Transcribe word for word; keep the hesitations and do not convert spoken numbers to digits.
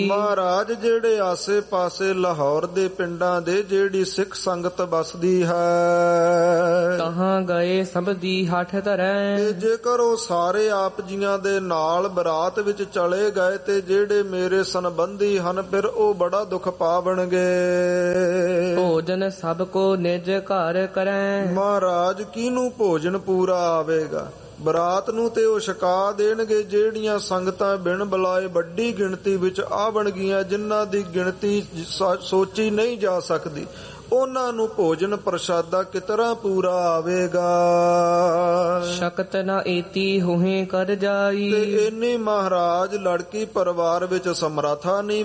ਮਹਾਰਾਜ ਜਿਹੜੇ ਆਸੇ ਪਾਸੇ ਲਾਹੌਰ ਦੇ ਪਿੰਡਾਂ ਦੇ ਜਿਹੜੀ ਸਿੱਖ ਸੰਗਤ ਬਸਦੀ ਹੈ, ਤਹਾਂ ਗਏ ਸਭ ਦੀ ਹੱਠ ਧਰੈ। ਤੇ ਜੇਕਰ ਉਹ ਸਾਰੇ ਆਪ ਜੀਆਂ ਦੇ ਨਾਲ ਬਰਾਤ ਵਿੱਚ ਚਲੇ ਗਏ ਤੇ ਜਿਹੜੇ ਮੇਰੇ ਸੰਬੰਧੀ ਹਨ, ਫਿਰ ਉਹ ਬੜਾ ਦੁੱਖ ਪਾਵਣਗੇ। ਭੋਜਨ ਸਭ ਕੋ ਨਿਜ ਘਰ ਕਰੈ। ਮਹਾਰਾਜ ਕਿਹਨੂੰ ਭੋਜਨ ਪੂਰਾ ਆਵੇਗਾ? ਬਰਾਤ ਨੂੰ ਤੇ ਉਹ ਛਕਾ ਦੇਣਗੇ ਜਿਹੜੀਆਂ ਸੰਗਤਾਂ ਬਿਨ ਬੁਲਾਏ ਵੱਡੀ ਗਿਣਤੀ ਵਿੱਚ ਆਵਣਗੀਆਂ, ਜਿਨ੍ਹਾਂ ਦੀ ਗਿਣਤੀ ਸੋਚੀ ਨਹੀਂ ਜਾ ਸਕਦੀ। ਉਹਨਾਂ ਨੂੰ ਭੋਜਨ ਪ੍ਰਸ਼ਾਦਾ ਕਿਤਰਾ ਪੂਰਾ ਆਵੇਗਾ? ਸ਼ਕਤ ਨਾ ਏਤੀ ਹੋਏ ਕਰ ਜਾਈ। ਤੇ ਇੰਨੀ ਮਹਾਰਾਜ ਲੜਕੀ ਪਰਿਵਾਰ ਵਿੱਚ ਸਮਰੱਥਾ ਨਹੀਂ